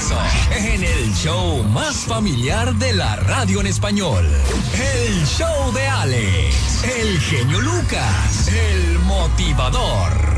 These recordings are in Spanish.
regreso en el show más familiar de la radio en español. El show de Alex, el genio Lucas, el motivador.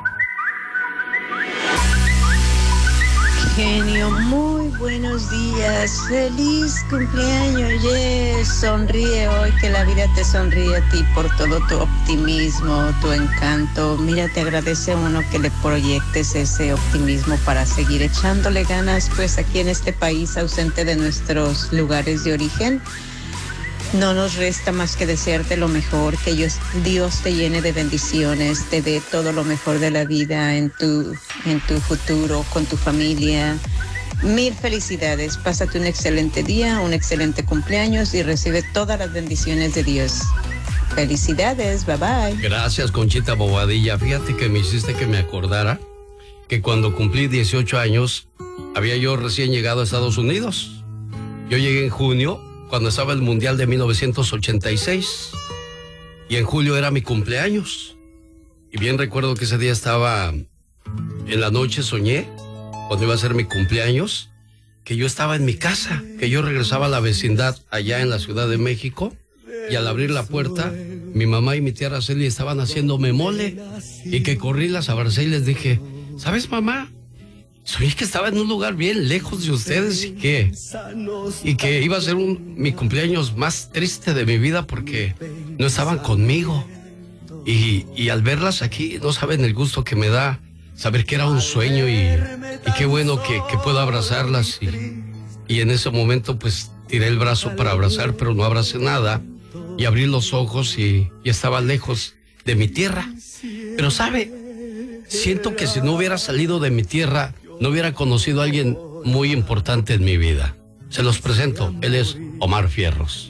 Genio, muy buenos días, feliz cumpleaños, yes, sonríe hoy, que la vida te sonríe a ti por todo tu optimismo, tu encanto. Mira, te agradece uno que le proyectes ese optimismo para seguir echándole ganas, pues aquí en este país ausente de nuestros lugares de origen. No nos resta más que desearte lo mejor, que Dios te llene de bendiciones, te dé todo lo mejor de la vida en tu futuro, con tu familia. Mil felicidades, pásate un excelente día, un excelente cumpleaños y recibe todas las bendiciones de Dios. Felicidades, bye bye. Gracias, Conchita Bobadilla. Fíjate que me hiciste que me acordara que cuando cumplí 18 años, había yo recién llegado a Estados Unidos. Yo llegué en junio, cuando estaba el Mundial de 1986, y en julio era mi cumpleaños. Y bien recuerdo que ese día estaba en la noche, soñé, cuando iba a ser mi cumpleaños, que yo estaba en mi casa, que yo regresaba a la vecindad allá en la Ciudad de México, y al abrir la puerta, mi mamá y mi tía Araceli estaban haciéndome mole, y que corrí, las abracé y les dije, ¿sabes, mamá? Soñé que estaba en un lugar bien lejos de ustedes y que iba a ser mi cumpleaños más triste de mi vida porque no estaban conmigo. Y al verlas aquí, no saben el gusto que me da saber que era un sueño y qué bueno que puedo abrazarlas. Y en ese momento pues tiré el brazo para abrazar, pero no abracé nada. Y abrí los ojos y estaba lejos de mi tierra. Pero ¿sabe? Siento que si no hubiera salido de mi tierra, no hubiera conocido a alguien muy importante en mi vida. Se los presento, él es Omar Fierros.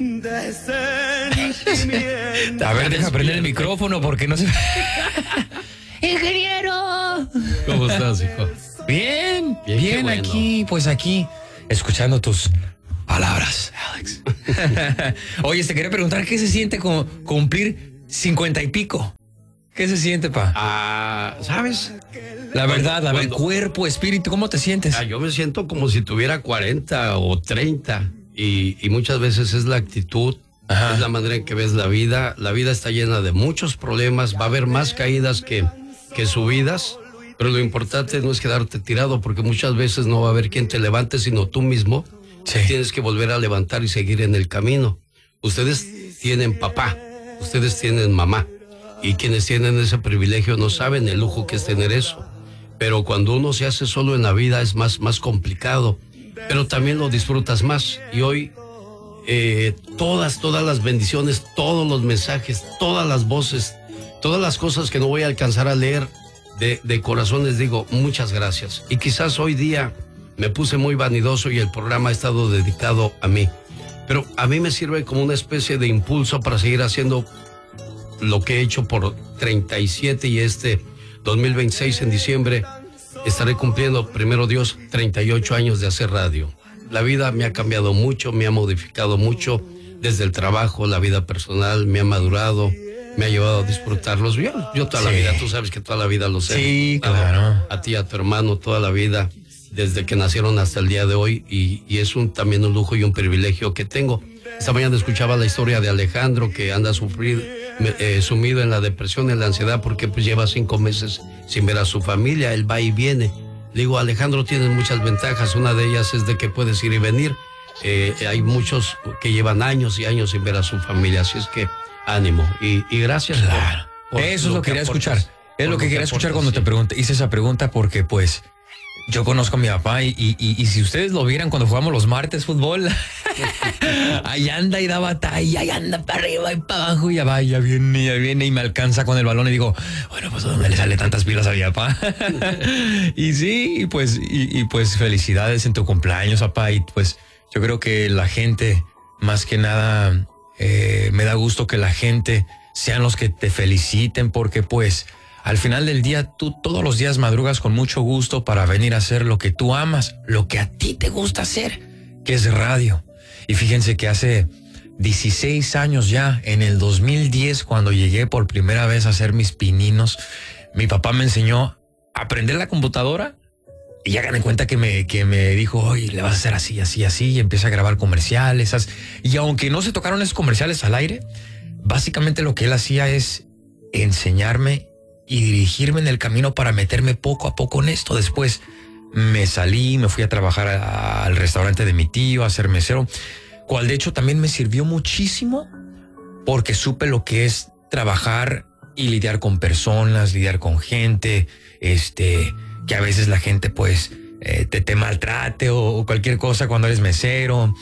A ver, deja prender el micrófono porque no se... ¡Ingeniero! ¿Cómo estás, hijo? Bien, bueno. aquí, escuchando tus palabras, Alex. Oye, te quería preguntar, ¿qué se siente como cumplir 50 y pico? ¿Qué se siente, pa? ¿Sabes? La verdad, cuerpo, espíritu, ¿cómo te sientes? Yo me siento como si tuviera 40 o 30 y muchas veces es la actitud, es la manera en que ves la vida. La vida está llena de muchos problemas, va a haber más caídas que subidas, pero lo importante no es quedarte tirado porque muchas veces no va a haber quien te levante sino tú mismo. Sí. Tienes que volver a levantar y seguir en el camino. Ustedes tienen papá, ustedes tienen mamá. Y quienes tienen ese privilegio no saben el lujo que es tener eso. Pero cuando uno se hace solo en la vida es más complicado. Pero también lo disfrutas más. Y hoy todas las bendiciones, todos los mensajes, todas las voces, todas las cosas que no voy a alcanzar a leer, de corazón les digo muchas gracias. Y quizás hoy día me puse muy vanidoso y el programa ha estado dedicado a mí. Pero a mí me sirve como una especie de impulso para seguir haciendo lo que he hecho por 37 y 2026 en diciembre estaré cumpliendo, primero Dios, 38 años de hacer radio. La vida me ha cambiado mucho, me ha modificado mucho, desde el trabajo, la vida personal, me ha madurado, me ha llevado a disfrutarlos. Yo toda la vida, tú sabes que toda la vida los he disfrutado. Claro. A ti, a tu hermano, toda la vida, desde que nacieron hasta el día de hoy, y es también un lujo y un privilegio que tengo. Esta mañana escuchaba la historia de Alejandro, que anda sumido en la depresión, en la ansiedad, porque pues lleva 5 meses sin ver a su familia, él va y viene. Le digo, Alejandro, tienes muchas ventajas, una de ellas es de que puedes ir y venir. Hay muchos que llevan años y años sin ver a su familia, así es que ánimo y gracias. Claro. Por eso es lo que quería escuchar. Es lo que quería escuchar cuando te hice esa pregunta, porque pues yo conozco a mi papá y si ustedes lo vieran cuando jugamos los martes fútbol, ahí anda y da batalla, ahí anda para arriba y para abajo, y ya va, ya viene y me alcanza con el balón y digo, bueno, pues ¿dónde le sale tantas pilas a mi papá? Y sí, pues felicidades en tu cumpleaños, papá, y pues yo creo que la gente, más que nada, me da gusto que la gente sean los que te feliciten, porque pues al final del día, tú todos los días madrugas con mucho gusto para venir a hacer lo que tú amas, lo que a ti te gusta hacer, que es radio. Y fíjense que hace 16 años ya, en el 2010, cuando llegué por primera vez a hacer mis pininos, mi papá me enseñó a aprender la computadora Y hagan en cuenta que me dijo, oye, le vas a hacer así, así, así, y empieza a grabar comerciales. Y aunque no se tocaron esos comerciales al aire, básicamente lo que él hacía es enseñarme y dirigirme en el camino para meterme poco a poco en esto. Después me salí, me fui a trabajar al restaurante de mi tío, a ser mesero, cual de hecho también me sirvió muchísimo porque supe lo que es trabajar y lidiar con personas, lidiar con gente, que a veces la gente pues te maltrate o cualquier cosa cuando eres mesero.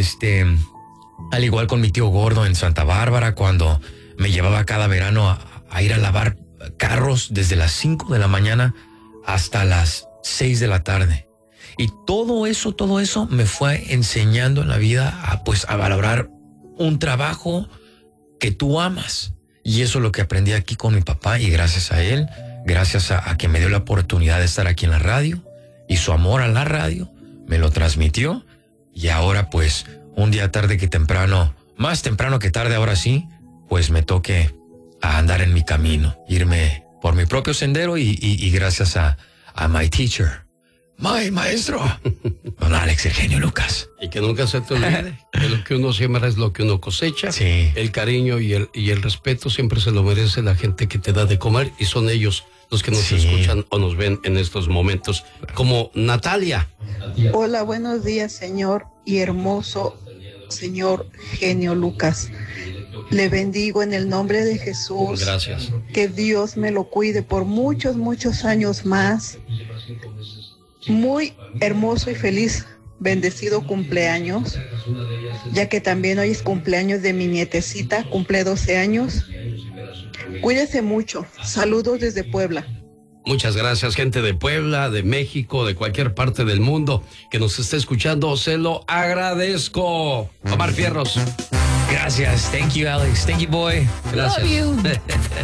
Al igual con mi tío gordo en Santa Bárbara, cuando me llevaba cada verano a ir a lavar carros desde las 5 de la mañana hasta las 6 de la tarde. Y todo eso me fue enseñando en la vida a valorar un trabajo que tú amas. Y eso es lo que aprendí aquí con mi papá, y gracias a él, gracias a que me dio la oportunidad de estar aquí en la radio, y su amor a la radio me lo transmitió. Y ahora pues un día tarde que temprano, más temprano que tarde ahora sí, pues me toque a andar en mi camino, irme por mi propio sendero y gracias a my teacher, my maestro, don Alex, el genio Lucas. Y que nunca se te olvide que lo que uno siembra es lo que uno cosecha. Sí. El cariño y el respeto siempre se lo merece la gente que te da de comer, y son ellos los que nos escuchan o nos ven en estos momentos, como Natalia. Hola, buenos días, señor y hermoso señor genio Lucas. Le bendigo en el nombre de Jesús. Gracias. Que Dios me lo cuide por muchos, muchos años más. Muy hermoso y feliz, bendecido cumpleaños, ya que también hoy es cumpleaños de mi nietecita, cumple 12 años. Cuídese mucho. Saludos desde Puebla. Muchas gracias, gente de Puebla, de México, de cualquier parte del mundo que nos esté escuchando. Se lo agradezco. Omar Fierros. Gracias. Thank you, Alex. Thank you, boy. Gracias. Love you.